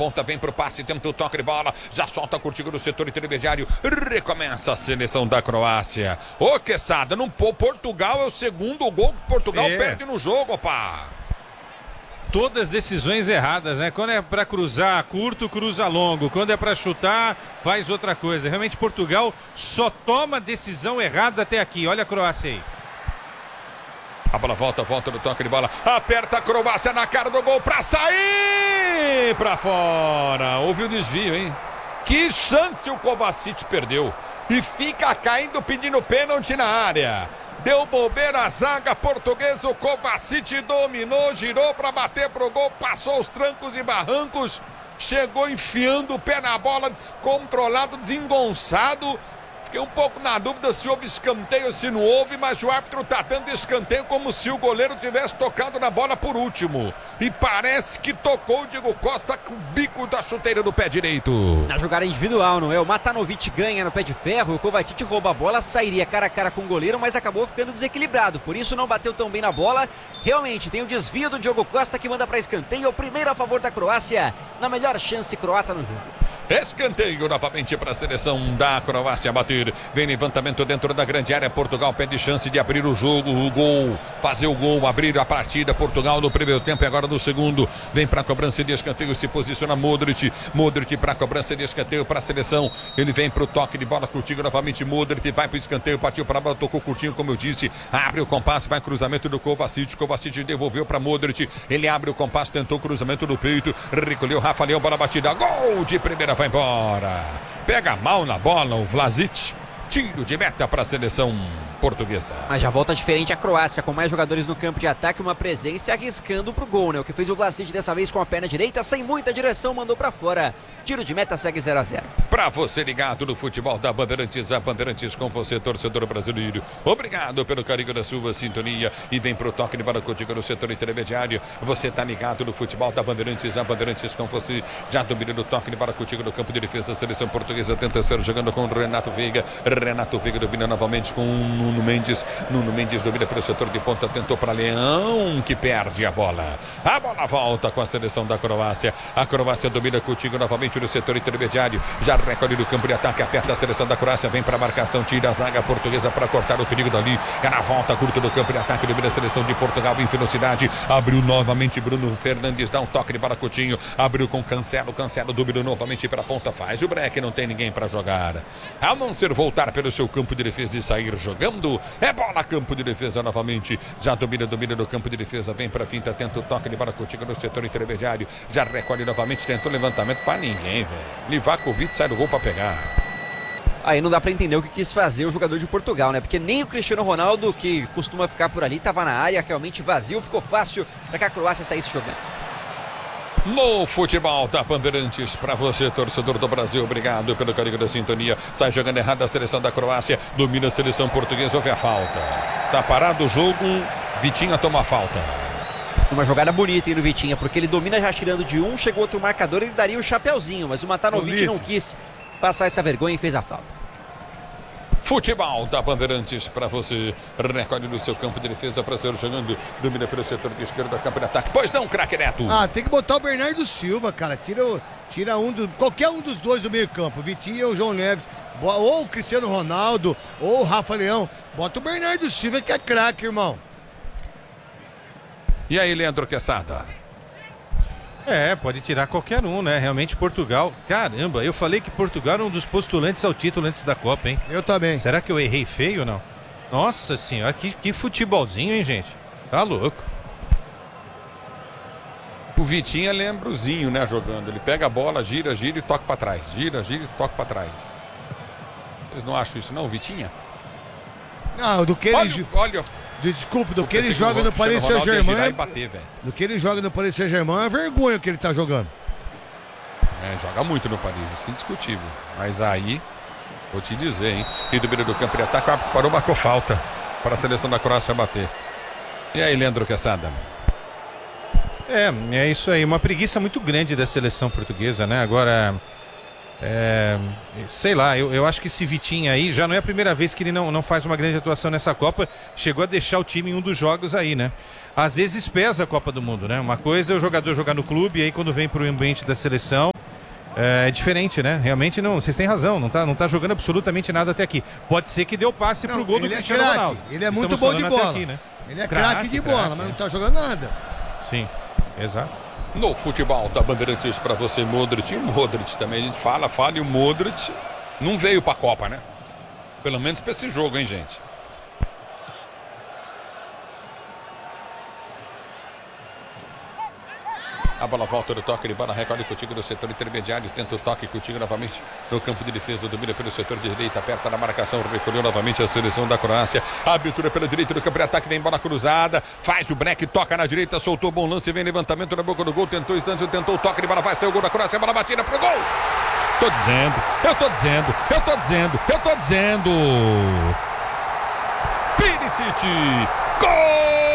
ponta, vem pro passe, tenta o toque de bola, já solta curtido no setor intermediário, recomeça a seleção da Croácia. Ô, Quesada, Portugal é o segundo gol que Portugal perde no jogo, pá. Todas decisões erradas, né? Quando é para cruzar curto, cruza longo. Quando é para chutar, faz outra coisa. Realmente Portugal só toma decisão errada até aqui. Olha a Croácia aí. A bola volta no toque de bola. Aperta a Croácia na cara do gol pra sair pra fora. Houve o desvio, hein? Que chance o Kovacic perdeu. E fica caindo pedindo pênalti na área. Deu bobeira a zaga portuguesa, o Kovacic dominou, girou para bater pro gol, passou os trancos e barrancos, chegou enfiando o pé na bola, descontrolado, desengonçado. Fiquei um pouco na dúvida se houve escanteio ou se não houve, mas o árbitro tá dando escanteio como se o goleiro tivesse tocado na bola por último. E parece que tocou o Diego Costa com o bico da chuteira do pé direito. Na jogada individual, não é? O Matanovic ganha no pé de ferro, o Kovacic rouba a bola, sairia cara a cara com o goleiro, mas acabou ficando desequilibrado, por isso não bateu tão bem na bola. Realmente, tem o desvio do Diego Costa que manda para escanteio, o primeiro a favor da Croácia, na melhor chance croata no jogo. Escanteio novamente para a seleção da Croácia bater. Vem levantamento dentro da grande área. Portugal pede chance de abrir o jogo, o gol, fazer o gol, abrir a partida. Portugal no primeiro tempo e agora no segundo. Vem para a cobrança de escanteio, se posiciona Modric. Modric para a cobrança de escanteio para a seleção. Ele vem para o toque de bola curtinho novamente. Modric vai para o escanteio, partiu para a bola, tocou curtinho, como eu disse. Abre o compasso, vai cruzamento do Kovacic. Kovacic devolveu para Modric. Ele abre o compasso, tentou cruzamento do peito. Recolheu Rafa Leão, bola batida. Gol de primeira, vai embora. Pega mal na bola o Vlasic. Tiro de meta para a seleção portuguesa. Mas já volta diferente a Croácia, com mais jogadores no campo de ataque, uma presença arriscando pro gol, né? O que fez o Vlasic dessa vez com a perna direita, sem muita direção, mandou pra fora. Tiro de meta, segue 0-0. Pra você ligado no futebol da Bandeirantes, a Bandeirantes com você, torcedor brasileiro. Obrigado pelo carinho da sua sintonia. E vem pro toque de bola contigo no setor intermediário. Você tá ligado no futebol da Bandeirantes, a Bandeirantes com você. Já domina no toque de bola contigo no campo de defesa. A seleção portuguesa tenta ser jogando com o Renato Veiga. Renato Veiga domina novamente com Nuno Mendes. Nuno Mendes domina pelo setor de ponta, tentou para Leão, que perde a bola. A bola volta com a seleção da Croácia. A Croácia domina contigo novamente no setor intermediário. Já recolhe no campo de ataque, aperta a seleção da Croácia, vem para a marcação, tira a zaga portuguesa para cortar o perigo dali. É na volta curta do campo de ataque, domina a seleção de Portugal em velocidade. Abriu novamente Bruno Fernandes, dá um toque de bola Coutinho. Abriu com Cancelo, Cancelo dominou novamente para a ponta, faz o break, não tem ninguém para jogar. Ao não ser voltar pelo seu campo de defesa e sair jogando, é bola campo de defesa novamente. Já domina no campo de defesa, vem para a finta, tenta o toque de bola Coutinho no setor intermediário. Já recolhe novamente, tentou levantamento para ninguém, velho. Livakovic sai do gol para pegar. Aí não dá pra entender o que quis fazer o jogador de Portugal, né? Porque nem o Cristiano Ronaldo, que costuma ficar por ali, tava na área, realmente vazio, ficou fácil para que a Croácia saísse jogando. No futebol da Bandeirantes, para você, torcedor do Brasil, obrigado pelo carinho da sintonia. Sai jogando errado a seleção da Croácia, domina a seleção portuguesa, houve a falta. Tá parado o jogo, Vitinha toma a falta. Uma jogada bonita aí do Vitinha, porque ele domina já tirando de um, chegou outro marcador, ele daria o chapeuzinho, mas o Matanovic não quis passar essa vergonha e fez a falta. Futebol da Bandeirantes para você. Recolhe no seu campo de defesa para ser jogando. Domina pelo setor de esquerda, campo de ataque. Pois não, craque Neto. Tem que botar o Bernardo Silva, cara. Tira qualquer um dos dois do meio campo. Vitinho ou o João Neves. Ou o Cristiano Ronaldo, ou o Rafa Leão. Bota o Bernardo Silva que é craque, irmão. E aí, Leandro Quesada? Pode tirar qualquer um, né? Realmente Portugal, caramba, eu falei que Portugal era um dos postulantes ao título antes da Copa, hein? Eu também. Será que eu errei feio ou não? Nossa senhora, que futebolzinho, hein, gente? Tá louco. O Vitinho é lembrozinho, né, jogando. Ele pega a bola, gira e toca pra trás. Gira e toca pra trás. Vocês não acham isso não, Vitinha? Não, do que ele... Olha... Desculpa, do que ele joga no Paris Saint-Germain. Do que ele joga no Paris Saint-Germain, é uma vergonha o que ele tá jogando. Joga muito no Paris, isso é indiscutível. Mas aí, vou te dizer, hein? E do meio do campo de ataque, o árbitro parou, marcou falta para a seleção da Croácia bater. E aí, Leandro Quesada? É isso aí, uma preguiça muito grande da seleção portuguesa, né? Agora, sei lá, eu acho que esse Vitinho aí já não é a primeira vez que ele não faz uma grande atuação nessa Copa. Chegou a deixar o time em um dos jogos aí, né? Às vezes pesa a Copa do Mundo, né? Uma coisa é o jogador jogar no clube, e aí quando vem pro ambiente da seleção, é diferente, né? Realmente não, vocês têm razão, não tá jogando absolutamente nada até aqui. Pode ser que deu passe pro gol do Cristiano Ronaldo. Ele é muito Estamos bom de falando até bola. aqui, né? Ele é craque de bola, mas não tá jogando nada. Sim, exato. No futebol da Bandeirantes para você, Modric. E o Modric também, a gente fala e o Modric não veio pra Copa, né? Pelo menos pra esse jogo, hein, gente? A bola volta do toque, ele bola, recolhe contigo no setor intermediário, tenta o toque contigo novamente no campo de defesa, domina pelo setor de direita, aperta na marcação, recolheu novamente a seleção da Croácia, a abertura pela direita do campo de ataque, vem bola cruzada, faz o break, toca na direita, soltou bom lance, vem levantamento na boca do gol, tentou instante, tentou o toque, de bola vai sair o gol da Croácia, a bola batida pro gol! Eu tô dizendo! Perisic! Gol!